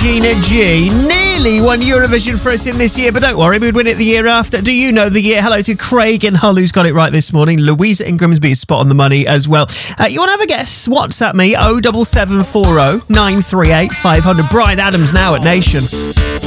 Gina G. Nearly won Eurovision for us in this year, but don't worry, we'd win it the year after. Do you know the year? Hello to Craig in Hull, who's got it right this morning. Louisa in Grimsby is spot on the money as well. You want to have a guess? WhatsApp me, 07740 938 500. Brian Adams now at Nation.